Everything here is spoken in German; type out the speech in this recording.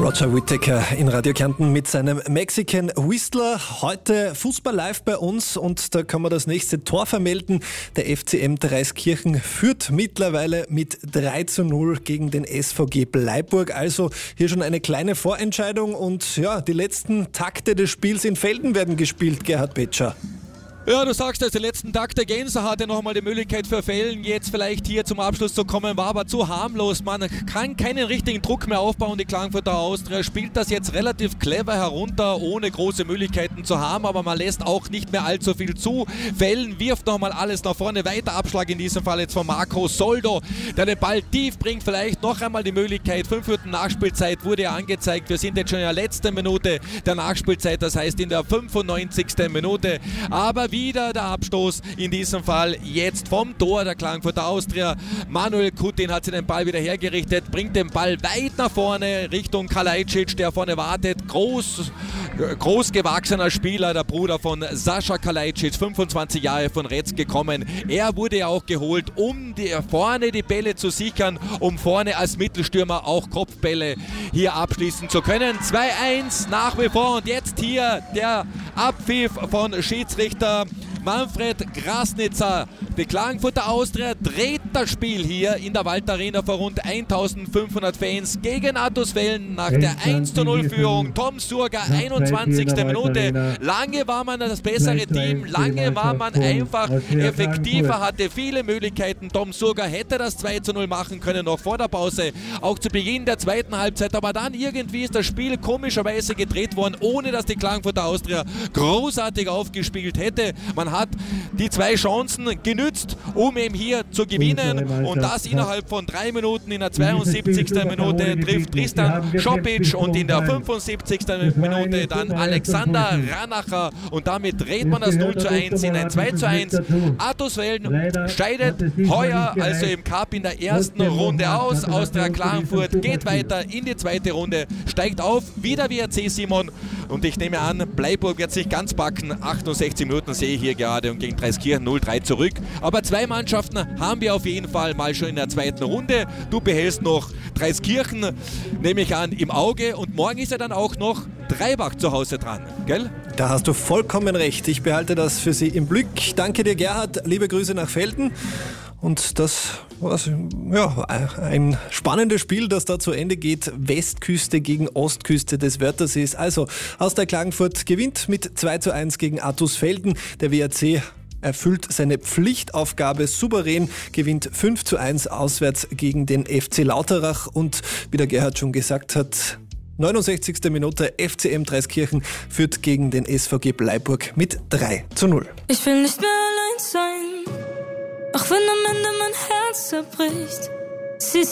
Roger Whittaker in Radio Kärnten mit seinem Mexican Whistler. Heute Fußball live bei uns und da kann man das nächste Tor vermelden. Der FCM Dreiskirchen führt mittlerweile mit 3:0 gegen den SVG Bleiburg. Also hier schon eine kleine Vorentscheidung und ja, die letzten Takte des Spiels in Velden werden gespielt, Gerhard Betscher. Ja, du sagst es, den letzten Tag der Gänser hatte nochmal die Möglichkeit für Velden, jetzt vielleicht hier zum Abschluss zu kommen, war aber zu harmlos. Man kann keinen richtigen Druck mehr aufbauen. Die Klagenfurter Austria spielt das jetzt relativ clever herunter, ohne große Möglichkeiten zu haben, aber man lässt auch nicht mehr allzu viel zu. Velden wirft nochmal alles nach vorne, weiter Abschlag in diesem Fall jetzt von Marco Soldo, der den Ball tief bringt, vielleicht noch einmal die Möglichkeit. 5 Minuten Nachspielzeit wurde ja angezeigt. Wir sind jetzt schon in der letzten Minute der Nachspielzeit, das heißt in der 95. Minute, aber wieder der Abstoß, in diesem Fall jetzt vom Tor der Klagenfurter Austria. Manuel Kutin hat sich den Ball wieder hergerichtet, bringt den Ball weit nach vorne Richtung Kalajdzic, der vorne wartet. Großgewachsener Spieler, der Bruder von Sascha Kalajdzic, 25 Jahre von Retz gekommen. Er wurde ja auch geholt, um vorne die Bälle zu sichern, um vorne als Mittelstürmer auch Kopfbälle hier abschließen zu können. 2:1 nach wie vor und jetzt hier der Abpfiff von Schiedsrichter Manfred Grasnitzer. Die Klagenfurter Austria dreht das Spiel hier in der Waldarena vor rund 1500 Fans gegen Atos Velden nach der 1:0-Führung. Tom Surger, 21. Minute. Lange war man das bessere Team, lange war man einfach effektiver, hatte viele Möglichkeiten. Tom Surger hätte das 2:0 machen können, noch vor der Pause, auch zu Beginn der zweiten Halbzeit. Aber dann irgendwie ist das Spiel komischerweise gedreht worden, ohne dass die Klagenfurter Austria großartig aufgespielt hätte. Man hat die 2 Chancen genützt, um eben hier zu gewinnen und das innerhalb von 3 Minuten. In der 72. Minute trifft Tristan Schopic und in der 75. Minute dann Alexander Ranacher und damit dreht man das 0:1 in ein 2:1. Atos Velden scheidet heuer also im Cup in der ersten Runde aus. Austria Klagenfurt geht weiter in die zweite Runde, steigt auf, wieder WRC Simon und ich nehme an, Bleiburg wird sich ganz packen. 68 Minuten sehe ich hier gerade und gegen Dreiskirchen 0:3 zurück. Aber 2 Mannschaften haben wir auf jeden Fall mal schon in der zweiten Runde. Du behältst noch Dreiskirchen, nehme ich an, im Auge und morgen ist ja dann auch noch Dreibach zu Hause dran, gell? Da hast du vollkommen recht. Ich behalte das für Sie im Blick. Danke dir, Gerhard. Liebe Grüße nach Velden. Und das war ja, ein spannendes Spiel, das da zu Ende geht. Westküste gegen Ostküste des Wörthersees. Also Austria Klagenfurt gewinnt mit 2:1 gegen Atos Velden. Der WRC erfüllt seine Pflichtaufgabe souverän, gewinnt 5:1 auswärts gegen den FC Lauterach. Und wie der Gerhard schon gesagt hat, 69. Minute, FCM Dreiskirchen führt gegen den SVG Bleiburg mit 3:0. Ich will nicht mehr allein sein, auch wenn am Ende mein Herz zerbricht. Sie